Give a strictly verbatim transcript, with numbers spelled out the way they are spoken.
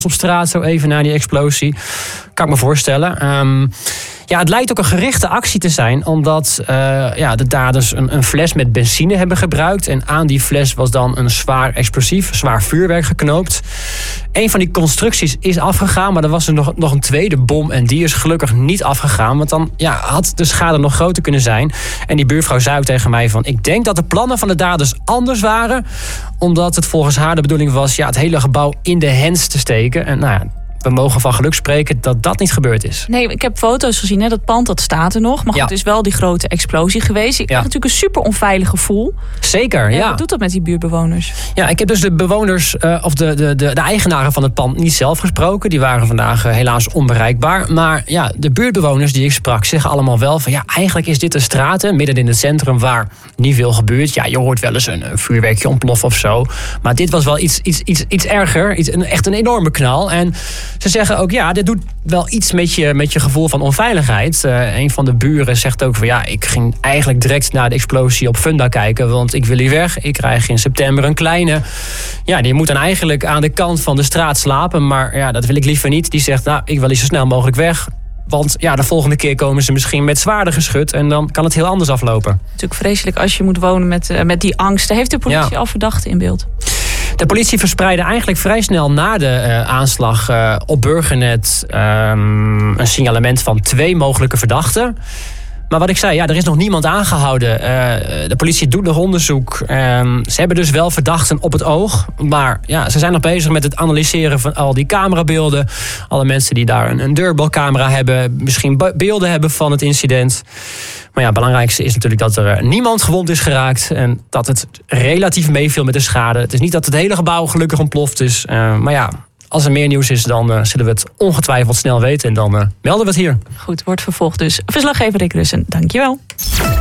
op straat zo even na die explosie. Kan ik me voorstellen. Um, ja, het lijkt ook een gerichte actie te zijn, omdat uh, ja, de daders een, een fles met benzine hebben gebruikt. En aan die fles was dan een zwaar explosief, zwaar vuurwerk geknoopt. Een van die constructies is afgegaan, maar er was er nog, nog een tweede bom. En die is gelukkig niet afgegaan, want dan ja, had de schade nog groter kunnen zijn. En die buurvrouw zei ook tegen mij van, ik denk dat de plannen van de daders anders waren, omdat het volgens haar de bedoeling was ja, het hele gebouw in de hens te steken. En nou ja, we mogen van geluk spreken dat dat niet gebeurd is. Nee, ik heb foto's gezien. Hè. Dat pand dat staat er nog. Maar goed, ja. het is wel die grote explosie geweest. Ik ja. heb natuurlijk een super onveilig gevoel. Zeker, ja. ja. Wat doet dat met die buurtbewoners? Ja, ik heb dus de bewoners, uh, of de, de, de, de eigenaren van het pand niet zelf gesproken. Die waren vandaag uh, helaas onbereikbaar. Maar ja, de buurtbewoners die ik sprak zeggen allemaal wel van ja, eigenlijk is dit een straat, hè, midden in het centrum waar niet veel gebeurt. Ja, je hoort wel eens een, een vuurwerkje ontploffen of zo. Maar dit was wel iets, iets, iets, iets erger. Iets, een, echt een enorme knal. En ze zeggen ook, ja, dit doet wel iets met je, met je gevoel van onveiligheid. Uh, een van de buren zegt ook van, ja, ik ging eigenlijk direct na de explosie op Funda kijken, want ik wil hier weg. Ik krijg in september een kleine. Ja, die moet dan eigenlijk aan de kant van de straat slapen, maar ja, dat wil ik liever niet. Die zegt, nou, ik wil hier zo snel mogelijk weg. Want ja, de volgende keer komen ze misschien met zwaarder geschut en dan kan het heel anders aflopen. Natuurlijk vreselijk als je moet wonen met, uh, met die angst. Heeft de politie ja. al verdachten in beeld? De politie verspreidde eigenlijk vrij snel na de uh, aanslag uh, op Burgernet um, een signalement van twee mogelijke verdachten. Maar wat ik zei, ja, er is nog niemand aangehouden. Uh, de politie doet nog onderzoek. Uh, ze hebben dus wel verdachten op het oog. Maar ja, ze zijn nog bezig met het analyseren van al die camerabeelden. Alle mensen die daar een, een deurbelcamera hebben. Misschien be- beelden hebben van het incident. Maar ja, het belangrijkste is natuurlijk dat er niemand gewond is geraakt. En dat het relatief meeviel met de schade. Het is niet dat het hele gebouw gelukkig ontploft is. Uh, maar ja, als er meer nieuws is, dan uh, zullen we het ongetwijfeld snel weten. En dan uh, melden we het hier. Goed, wordt vervolgd dus. Verslaggever Rick Russen, dankjewel.